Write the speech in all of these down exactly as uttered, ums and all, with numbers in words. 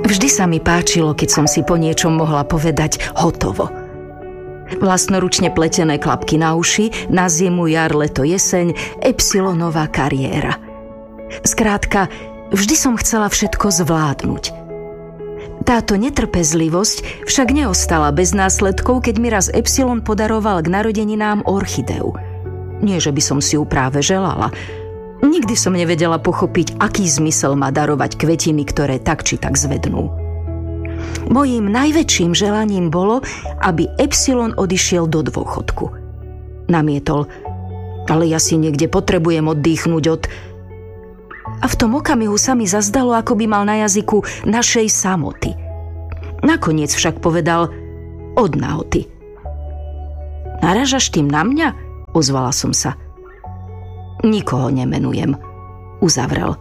Vždy sa mi páčilo, keď som si po niečom mohla povedať hotovo. Vlastnoručne pletené klapky na uši, na zimu, jar, leto, jeseň, Epsilonová kariéra. Skrátka, vždy som chcela všetko zvládnuť. Táto netrpezlivosť však neostala bez následkov, keď mi raz Epsilon podaroval k narodeninám orchideu. Nie, že by som si ju práve želala. Nikdy som nevedela pochopiť, aký zmysel má darovať kvetiny, ktoré tak či tak zvednú. Mojím najväčším želaním bolo, aby Epsilon odišiel do dôchodku. Namietol, ale ja si niekde potrebujem oddychnúť od... A v tom okamihu sa mi zazdalo, ako by mal na jazyku našej samoty. Nakoniec však povedal od nahoty. Narážaš tým na mňa? Ozvala som sa. Nikoho nemenujem, uzavrel.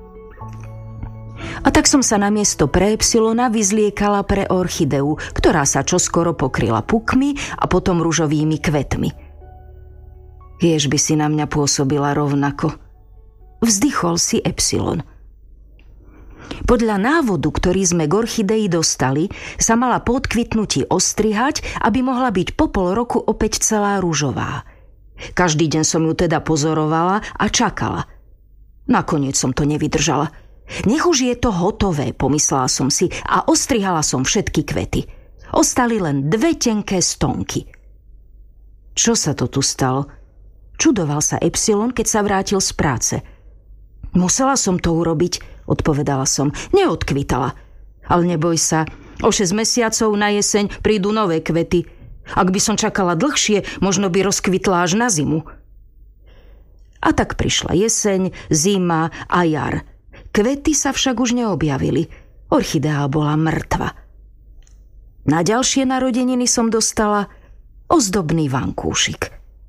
A tak som sa namiesto pre Epsilona vyzliekala pre orchideu, ktorá sa čoskoro pokryla pukmi a potom ružovými kvetmi. Jež by si na mňa pôsobila rovnako. Vzdychol si Epsilon. Podľa návodu, ktorý sme k orchidei dostali, sa mala po odkvitnutí ostrihať, aby mohla byť po pol roku opäť celá ružová. Každý deň som ju teda pozorovala a čakala. Nakoniec som to nevydržala. Nech už je to hotové, pomyslela som si a ostrihala som všetky kvety. Ostali len dve tenké stonky. Čo sa to tu stalo? Čudoval sa Epsilon, keď sa vrátil z práce. Musela som to urobiť, odpovedala som. Neodkvitala. Ale neboj sa, o šesť mesiacov na jeseň prídu nové kvety. Ak by som čakala dlhšie, možno by rozkvitla až na zimu. A tak prišla jeseň, zima a jar. Kvety sa však už neobjavili. Orchidea bola mŕtva. Na ďalšie narodeniny som dostala ozdobný vankúšik.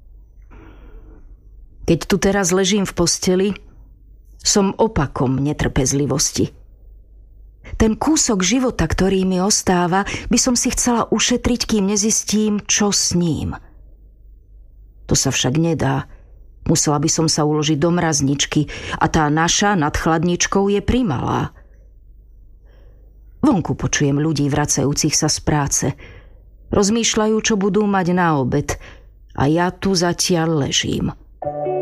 Keď tu teraz ležím v posteli, som opakom netrpezlivosti. Ten kúsok života, ktorý mi ostáva, by som si chcela ušetriť, kým nezistím, čo s ním. To sa však nedá. Musela by som sa uložiť do mrazničky a tá naša nad chladničkou je primalá. Vonku počujem ľudí vracajúcich sa z práce. Rozmýšľajú, čo budú mať na obed a ja tu zatiaľ ležím.